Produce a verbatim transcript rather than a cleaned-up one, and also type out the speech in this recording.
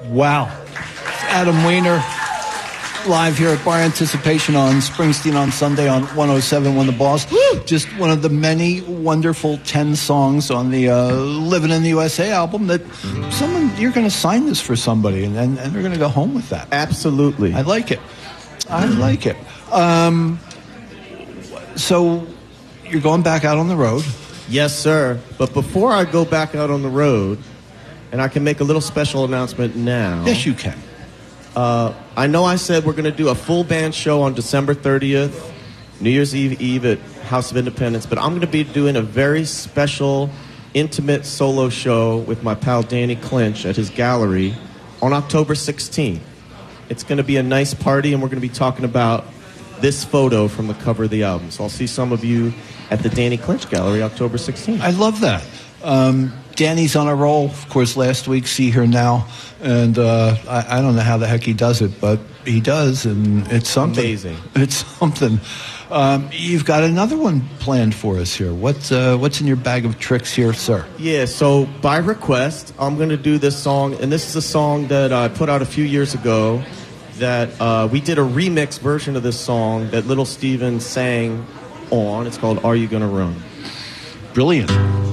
Wow. Adam Weiner, live here at Bar Anticipation on Springsteen on Sunday on one oh seven point one The Boss. Woo! Just one of the many wonderful ten songs on the uh, Living in the U S A album that someone, you're going to sign this for somebody and, and, and they're going to go home with that. Absolutely. I like it. I like it. Um, so you're going back out on the road. Yes, sir. But before I go back out on the road, and I can make a little special announcement now. Yes, you can. Uh, I know I said we're going to do a full band show on December thirtieth, New Year's Eve Eve at House of Independence, but I'm going to be doing a very special, intimate solo show with my pal Danny Clinch at his gallery on October sixteenth. It's going to be a nice party, and we're going to be talking about this photo from the cover of the album. So I'll see some of you at the Danny Clinch Gallery October sixteenth. I love that. Um, Danny's on a roll. Of course, last week, See Her Now. And uh, I, I don't know how the heck he does it, but he does, and it's something. Amazing. It's something. Um, you've got another one planned for us here. What, uh, what's in your bag of tricks here, sir? Yeah, so by request, I'm going to do this song, and this is a song that I put out a few years ago that uh, we did a remix version of this song that Little Steven sang on. It's called Are You Gonna Run? Brilliant.